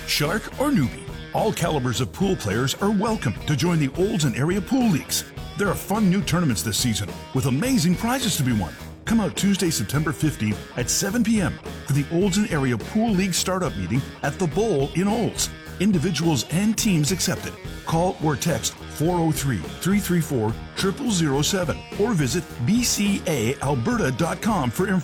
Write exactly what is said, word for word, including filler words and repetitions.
shark, or newbie. All calibers of pool players are welcome to join the Olds and Area Pool Leagues. There are fun new tournaments this season with amazing prizes to be won. Come out Tuesday, September fifteenth at seven p.m. for the Olds and Area Pool League Startup Meeting at The Bowl in Olds. Individuals and teams accepted. Call or text four oh three, three three four, zero zero zero seven or visit b c a alberta dot com for information.